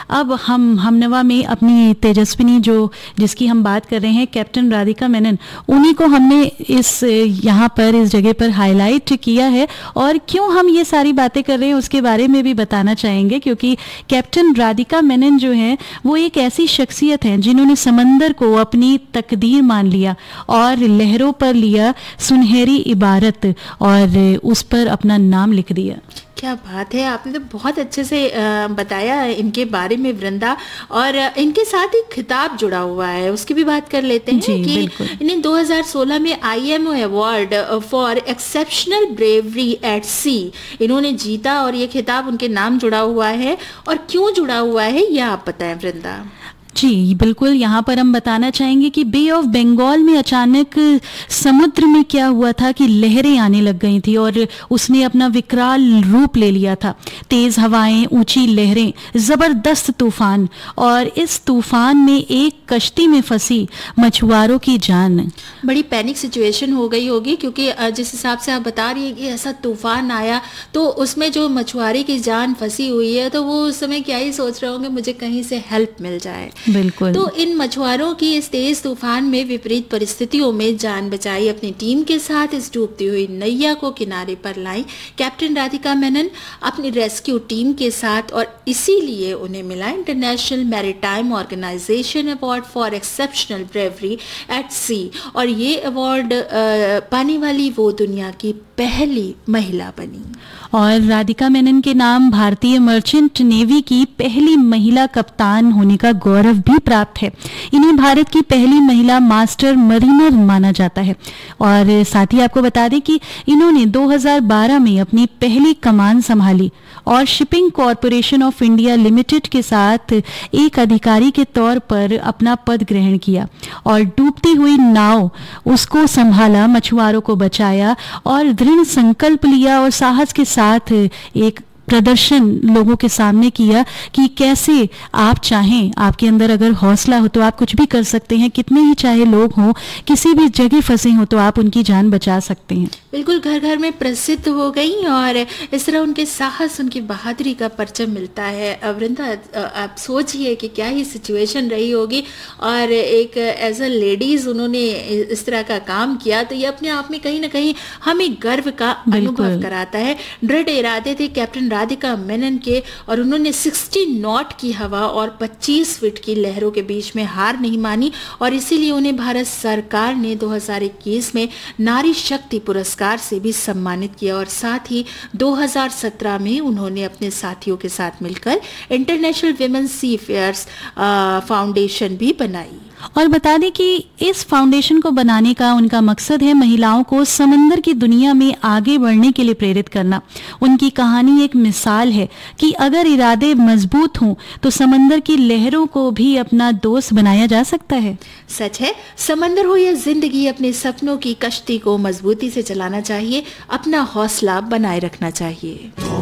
अब हमनवा में अपनी तेजस्विनी जो जिसकी हम बात कर रहे हैं, कैप्टन राधिका मेनन, उन्हीं को हमने इस यहाँ पर इस जगह पर हाईलाइट किया है। और क्यों हम ये सारी बातें कर रहे हैं उसके बारे में भी बताना चाहेंगे, क्योंकि कैप्टन राधिका मेनन जो है वो एक ऐसी शख्सियत है जिन्होंने समंदर को अपनी तकदीर मान लिया और लहरों पर लिया सुनहरी इबारत और उस पर अपना नाम लिख दिया। क्या बात है, आपने तो बहुत अच्छे से बताया इनके बारे में वृंदा। और इनके साथ एक खिताब जुड़ा हुआ है, उसकी भी बात कर लेते हैं कि इन्हें 2016 में IMO award for exceptional bravery eight सी इन्होंने जीता और ये खिताब उनके नाम जुड़ा हुआ है। और क्यों जुड़ा हुआ है यह आप बताएं वृंदा। जी बिल्कुल, यहाँ पर हम बताना चाहेंगे कि बे ऑफ बंगाल में अचानक समुद्र में क्या हुआ था कि लहरें आने लग गई थी और उसने अपना विकराल रूप ले लिया था। तेज हवाएं, ऊंची लहरें, जबरदस्त तूफान, और इस तूफान में एक कश्ती में फंसी मछुआरों की जान। बड़ी पैनिक सिचुएशन हो गई होगी, क्योंकि जिस हिसाब से आप बता रही है कि ऐसा तूफान आया तो उसमें जो मछुआरे की जान फंसी हुई है तो वो उस समय क्या ही सोच रहे होंगे, मुझे कहीं से हेल्प मिल जाए। बिल्कुल। तो इन मछुआरों की इस तेज तूफान में विपरीत परिस्थितियों में जान बचाई अपनी टीम के साथ इस डूबती हुई नैया को किनारे पर लाई कैप्टन राधिका मेनन अपनी रेस्क्यू टीम के साथ, और इसीलिए उन्हें मिला international maritime organisation award for exceptional bravery eight सी। और ये अवार्ड पाने वाली वो दुनिया की पहली महिला बनी। और राधिका मेनन के नाम भारतीय मर्चेंट नेवी की पहली महिला कप्तान होने का गौरव भी प्राप्त है। इन्हें भारत की पहली महिला मास्टर मरीनर माना जाता है। और साथ ही आपको बता दें कि इन्होंने 2012 में अपनी पहली कमान संभाली और shipping corporation of India limited के साथ एक अधिकारी के तौर पर अपना पद ग्रहण किया और डूबती हुई नाव उसको संभाला, मछुआरों को बचाया और दृढ़ संकल्प लिया और साहस के साथ एक प्रदर्शन लोगों के सामने किया कि कैसे आप चाहें, आपके अंदर अगर हौसला हो तो आप कुछ भी कर सकते हैं। कितने ही चाहे लोग हों, किसी भी जगह फंसे हों तो आप उनकी जान बचा सकते हैं। बिल्कुल घर घर में प्रसिद्ध हो गई और इस तरह उनके साहस, उनकी बहादुरी का परचम मिलता है। वृंदा, आप सोचिए कि क्या ही सिचुएशन रही होगी और एक एज अ लेडीज उन्होंने इस तरह का काम किया, तो ये अपने आप में कहीं ना कहीं हमें गर्व का अनुभव कराता है। दृढ़ इरादे थे कैप्टन राधिका मेनन के और उन्होंने 60 नॉट की हवा और 25 फीट की लहरों के बीच में हार नहीं मानी और इसीलिए उन्हें भारत सरकार ने 2021 में नारी शक्ति पुरस्कार से भी सम्मानित किया। और साथ ही 2017 में उन्होंने अपने साथियों के साथ मिलकर इंटरनेशनल विमेंस सी फेयर्स फाउंडेशन भी बनाई। और बता दें कि इस फाउंडेशन को बनाने का उनका मकसद है महिलाओं को समंदर की दुनिया में आगे बढ़ने के लिए प्रेरित करना। उनकी कहानी एक मिसाल है कि अगर इरादे मजबूत हों तो समंदर की लहरों को भी अपना दोस्त बनाया जा सकता है। सच है, समंदर हो या जिंदगी, अपने सपनों की कश्ती को मजबूती से चलाना चाहिए, अपना हौसला बनाए रखना चाहिए।